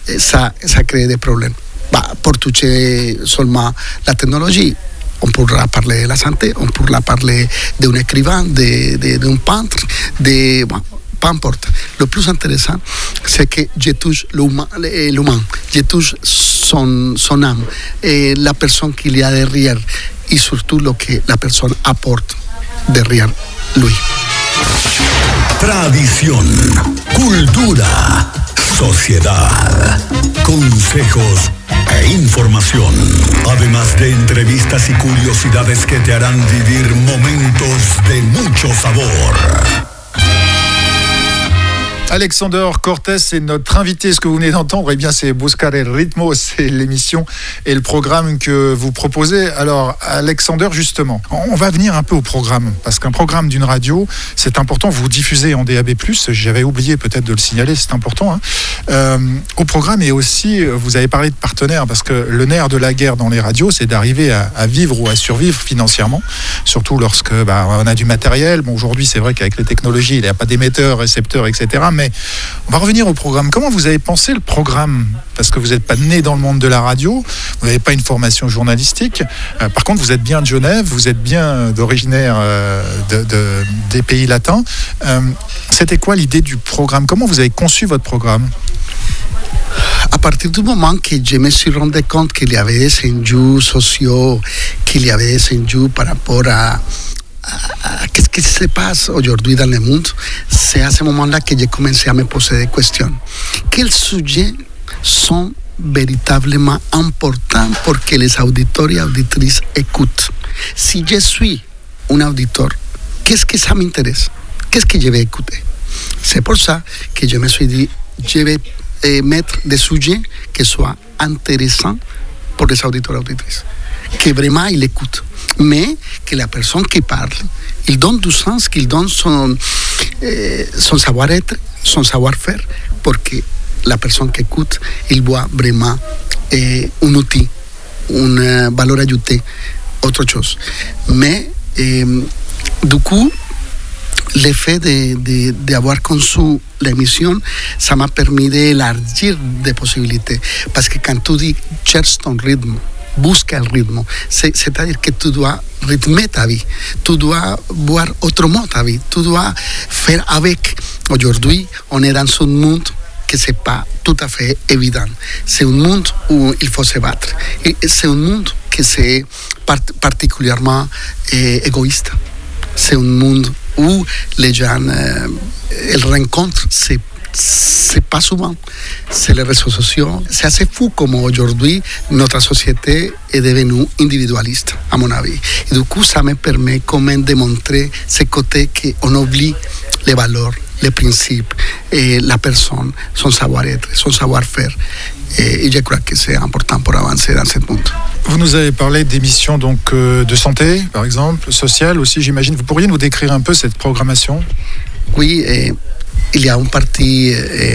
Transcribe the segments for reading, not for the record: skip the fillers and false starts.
ça crée des problèmes. Pour toucher seulement la technologie, on pourra parler de la santé, on pourra parler d'un écrivain, d'un peintre, peu importe. Le plus intéressant, c'est que je touche l'humain, je touche son âme, et la personne qu'il y a derrière, et surtout ce que la personne apporte derrière lui. Tradición, cultura, sociedad, consejos e información, además de entrevistas y curiosidades que te harán vivir momentos de mucho sabor. Alexander Cortés est notre invité. Ce que vous venez d'entendre, eh bien, c'est Buscar el Ritmo, c'est l'émission et le programme que vous proposez. Alors, Alexander, justement, on va venir un peu au programme, parce qu'un programme d'une radio, c'est important. Vous diffusez en DAB+, j'avais oublié peut-être de le signaler, c'est important. Au programme, et aussi, vous avez parlé de partenaires, parce que le nerf de la guerre dans les radios, c'est d'arriver à vivre ou à survivre financièrement, surtout lorsque on a du matériel. Bon, aujourd'hui, c'est vrai qu'avec les technologies, il n'y a pas d'émetteurs, récepteurs, etc. Mais on va revenir au programme. Comment vous avez pensé le programme ? Parce que vous n'êtes pas né dans le monde de la radio, vous n'avez pas une formation journalistique. Par contre, vous êtes bien de Genève, vous êtes bien d'originaire des pays latins. C'était quoi l'idée du programme ? Comment vous avez conçu votre programme ? À partir du moment que je me suis rendu compte qu'il y avait des enjeux sociaux, qu'il y avait des enjeux par rapport à qu'est-ce qui se passe aujourd'hui dans le monde, c'est à ce moment-là que j'ai commencé à me poser des questions. Quels sujets sont véritablement importants pour que les auditeurs et auditrices écoutent? Si je suis un auditeur, qu'est-ce que ça m'intéresse? Qu'est-ce que je vais écouter? C'est pour ça que je me suis dit, je vais mettre des sujets qui soient intéressants pour les auditeurs et auditrices, que vraiment ils écoutent. Mais que la personne qui parle, il donne du sens, qu'il donne son savoir-être, son savoir-faire, pour que la personne qui écoute, il voit vraiment un outil, une valeur ajoutée, autre chose. Mais du coup, le fait d'avoir conçu l'émission, ça m'a permis d'élargir des possibilités. Parce que quand tu dis « cherche ton rythme », busca el ritmo, c'est-à-dire que tu dois rythmer ta vie, tu dois voir autrement ta vie, tu dois faire avec. Aujourd'hui, on est dans un monde que c'est pas tout à fait évident. C'est un monde où il faut se battre. Et c'est un monde que c'est particulièrement égoïste. C'est un monde où les gens, elles rencontrent, c'est pas souvent, c'est les réseaux sociaux. C'est assez fou comme aujourd'hui notre société est devenue individualiste, à mon avis. Et du coup, ça me permet quand même de montrer ce côté qu'on oublie les valeurs, les principes, et la personne, son savoir-être, son savoir-faire. Et je crois que c'est important pour avancer dans ce monde. Vous nous avez parlé d'émissions donc, de santé, par exemple, sociales aussi, j'imagine. Vous pourriez nous décrire un peu cette programmation ? Oui, il y a une partie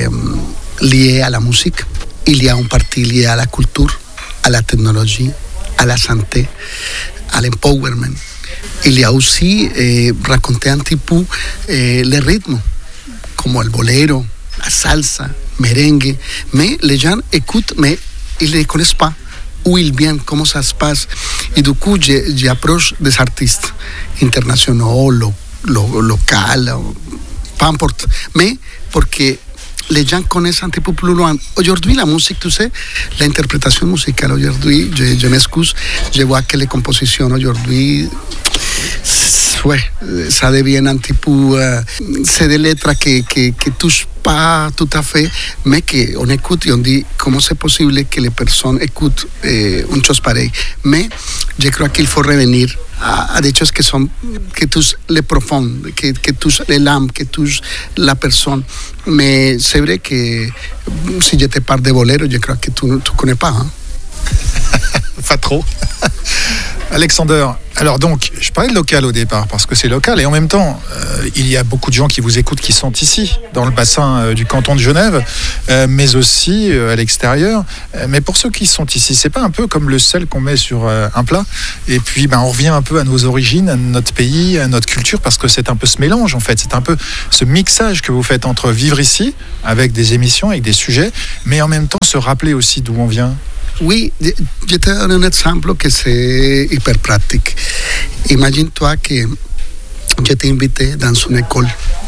liée à la musique, il y a une partie liée à la culture, à la technologie, à la santé, à l'empowerment. Il y a aussi raconter un petit peu les rythmes, comme le bolero, la salsa, merengue. Mais les gens écoutent, mais ils ne les connaissent pas. Où ils viennent, comment ça se passe. Et du coup, j'approche des artistes internationaux, locaux, peu importe, mais pour que les gens connaissent un petit peu plus loin. Aujourd'hui, la musique, tu sais, l'interprétation musicale aujourd'hui, je m'excuse, je vois que les compositions aujourd'hui, ouais, ça devient un petit peu, c'est des lettres qui touchent pas tout à fait, mais qu'on écoute et on dit comment c'est possible que les personnes écoutent une chose pareille. Mais je crois qu'il faut revenir à des choses qui touchent les profonds, qui touchent les l'âme, qui touchent la personne. Mais c'est vrai que si je te parle de bolero, je crois que tu ne connais pas. Hein? Pas trop. Alexander, Alors donc, je parlais de local au départ, parce que c'est local, et en même temps, il y a beaucoup de gens qui vous écoutent qui sont ici, dans le bassin du canton de Genève, mais aussi à l'extérieur. Mais pour ceux qui sont ici, c'est pas un peu comme le sel qu'on met sur un plat, et puis on revient un peu à nos origines, à notre pays, à notre culture, parce que c'est un peu ce mélange en fait, c'est un peu ce mixage que vous faites entre vivre ici, avec des émissions, avec des sujets, mais en même temps se rappeler aussi d'où on vient. Oui, je te donne un exemple que c'est hyper pratique. Imagine-toi que je t'ai invité dans une école,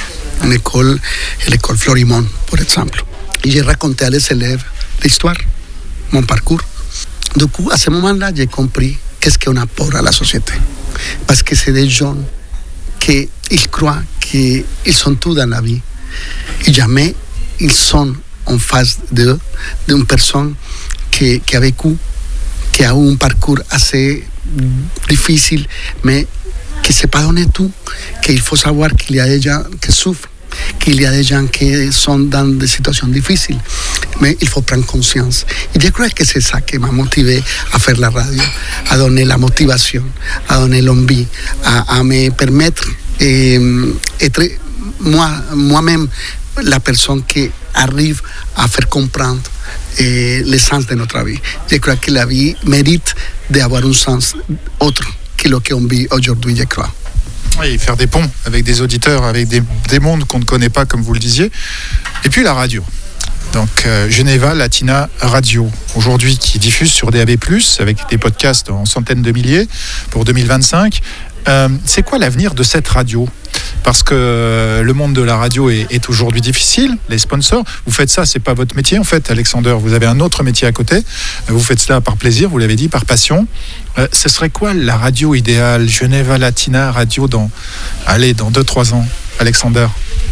l'école Florimond, par exemple. Et j'ai raconté à les élèves l'histoire, mon parcours. Du coup, à ce moment-là, j'ai compris qu'est-ce qu'on apporte à la société. Parce que c'est des gens qui croient qu'ils sont tout dans la vie. Et jamais ils sont en face d'une personne qui a vécu, qui a eu un parcours assez difficile, mais qui ne s'est pas donné tout, qu'il faut savoir qu'il y a des gens qui souffrent, qu'il y a des gens qui sont dans des situations difficiles, mais il faut prendre conscience. Et je crois que c'est ça qui m'a motivé à faire la radio, à donner la motivation, à donner l'envie, à me permettre d'être moi-même la personne qui arrive à faire comprendre le sens de notre vie. Je crois que la vie mérite d'avoir un sens autre que ce qu'on vit aujourd'hui, je crois. Oui, faire des ponts avec des auditeurs, avec des mondes qu'on ne connaît pas, comme vous le disiez. Et puis la radio. Donc Geneva Latina Radio, aujourd'hui qui diffuse sur DAB+, avec des podcasts en centaines de milliers pour 2025. C'est quoi l'avenir de cette radio ? Parce que le monde de la radio est aujourd'hui difficile, les sponsors. Vous faites ça, c'est pas votre métier en fait, Alexander. Vous avez un autre métier à côté. Vous faites cela par plaisir, vous l'avez dit, par passion. Ce serait quoi la radio idéale, Geneva Latina Radio dans 2-3 ans, Alexander?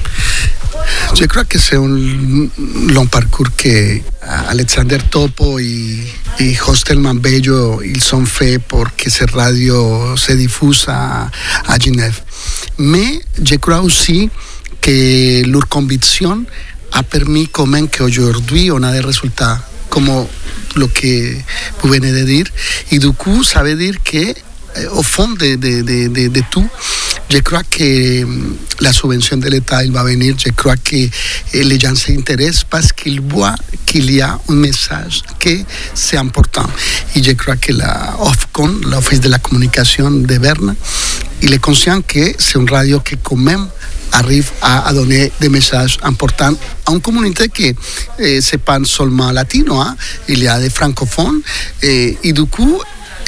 Je crois que c'est un long parcours que Alexander Topo et Hostelman Bello ils ont fait pour que cette radio se diffuse à Genève. Mais je crois aussi que leur conviction a permis quand même qu'aujourd'hui on a des résultats comme lo que vous venez de dire. Et du coup, ça veut dire que au fond de tout, je crois que la subvention de l'État il va venir. Je crois que les gens s'intéressent parce qu'ils voient qu'il y a un message que c'est important. Et je crois que la OFCON, l'Office de la communication de Berne, il est conscient que c'est une radio qui quand même arrive à donner des messages importants à une communauté qui c'est pas seulement latino, hein? Il y a des francophones et du coup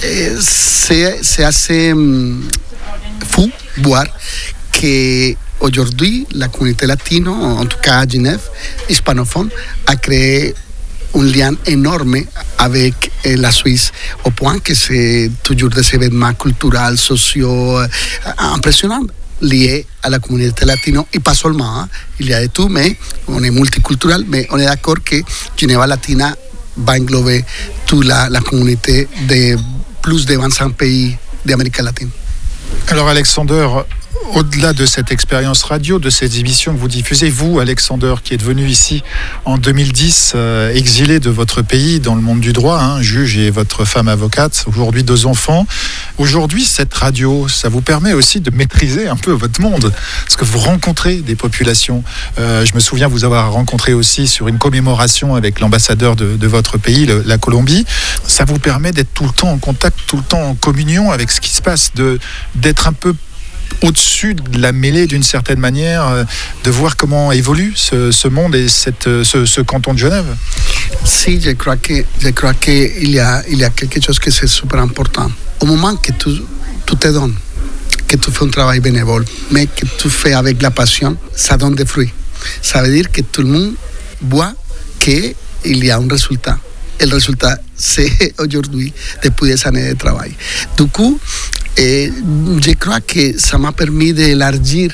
c'est assez fou voir qu'aujourd'hui la communauté latino, en tout cas à Genève, hispanophone, a créé un lien énorme avec la Suisse, au point que c'est toujours des événements culturels, sociaux impressionnants liés à la communauté latino, et pas seulement, hein. Il y a de tout, mais on est multiculturel, mais on est d'accord que Geneva Latina va englober toute la communauté de plus de 25 pays d'Amérique latine. Alors Alexander, au-delà de cette expérience radio, de ces émissions que vous diffusez, vous, Alexander, qui êtes venu ici en 2010, exilé de votre pays dans le monde du droit, hein, juge et votre femme avocate, aujourd'hui 2 enfants. Aujourd'hui, cette radio, ça vous permet aussi de maîtriser un peu votre monde, parce que vous rencontrez des populations. Je me souviens vous avoir rencontré aussi sur une commémoration avec l'ambassadeur de votre pays, la Colombie. Ça vous permet d'être tout le temps en contact, tout le temps en communion avec ce qui se passe, d'être un peu au-dessus de la mêlée d'une certaine manière, de voir comment évolue ce monde et ce canton de Genève. Si, je crois qu'il y a quelque chose que c'est super important. Au moment que tu te donnes, que tu fais un travail bénévole, mais que tu fais avec la passion, ça donne des fruits. Ça veut dire que tout le monde voit qu'il y a un résultat. Et le résultat, c'est aujourd'hui, depuis des années de travail. Du coup, je crois que ça m'a permis d'élargir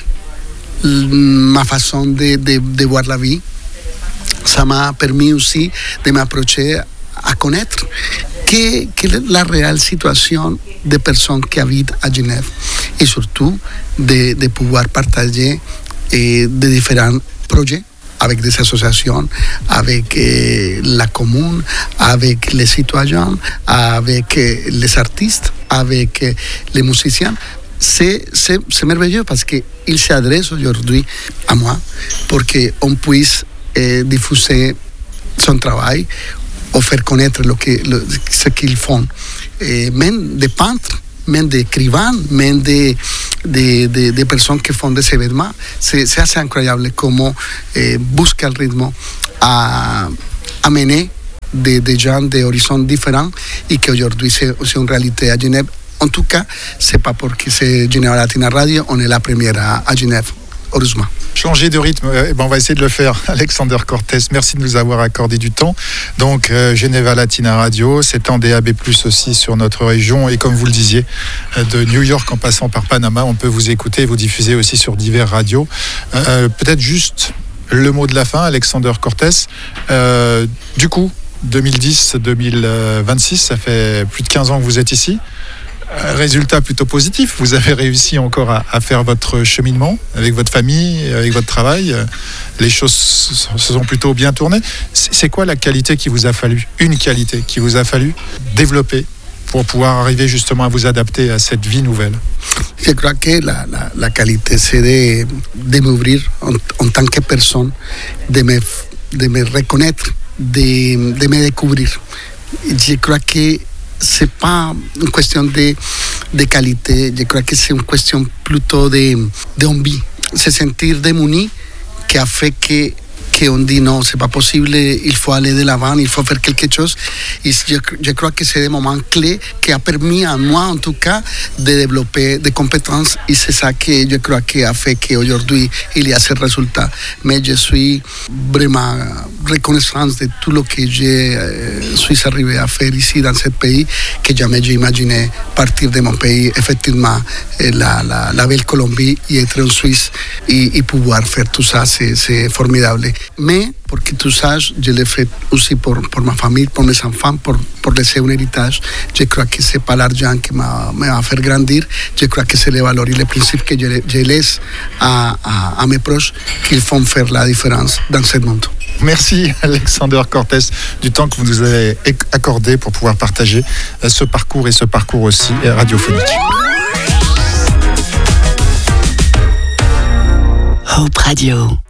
ma façon de voir la vie. Ça m'a permis aussi de m'approcher à connaître quelle est la réelle situation des personnes qui habitent à Genève et surtout de pouvoir partager des différents projets avec des associations, avec la commune, avec les citoyens, avec les artistes avec les musiciens. C'est merveilleux parce qu'il s'adresse aujourd'hui à moi pour qu'on puisse diffuser son travail ou faire connaître ce qu'ils font. Et même des peintres, même des écrivains, même des personnes qui font des événements. C'est assez incroyable comment busque le rythme à amener des gens d'horizons différents et qu'aujourd'hui c'est une réalité à Genève. En tout cas, c'est pas pour que c'est Geneva Latina Radio, on est la première à Genève, heureusement. Changer de rythme, on va essayer de le faire. Alexander Cortés, merci de nous avoir accordé du temps. Donc, Geneva Latina Radio, c'est en DAB+, aussi sur notre région. Et comme vous le disiez, de New York en passant par Panama, on peut vous écouter et vous diffuser aussi sur diverses radios. Peut-être juste le mot de la fin, Alexander Cortés. Du coup, 2010-2026, ça fait plus de 15 ans que vous êtes ici. Résultat plutôt positif, vous avez réussi encore à faire votre cheminement avec votre famille, avec votre travail. Les choses se sont plutôt bien tournées. C'est quoi la qualité qui vous a fallu, une qualité qui vous a fallu développer pour pouvoir arriver justement à vous adapter à cette vie nouvelle? Je crois que la qualité, c'est de m'ouvrir en tant que personne, de me reconnaître, de me découvrir. Je crois que c'est pas une question de qualité, je crois que c'est une question plutôt d'envie. Se sentir démuni qui a fait qu'on dit non, c'est pas possible, il faut aller de l'avant, il faut faire quelque chose. Et je crois que c'est des moments clés qui a permis à moi, en tout cas, de développer des compétences. Et c'est ça que je crois qui a fait qu'aujourd'hui, il y a ce résultat. Mais je suis vraiment reconnaissant de tout ce que je suis arrivé à faire ici dans ce pays, que jamais j'ai imaginé partir de mon pays, effectivement, la belle Colombie, et être en Suisse et pouvoir faire tout ça, c'est formidable. Mais pour que tu saches, je l'ai fait aussi pour ma famille, pour mes enfants, pour laisser un héritage. Je crois que ce n'est pas l'argent qui m'a fait grandir. Je crois que c'est les valeurs et les principes que je laisse à mes proches qui font faire la différence dans ce monde. Merci Alexander Cortés du temps que vous nous avez accordé pour pouvoir partager ce parcours et ce parcours aussi radiophonique. Hope Radio.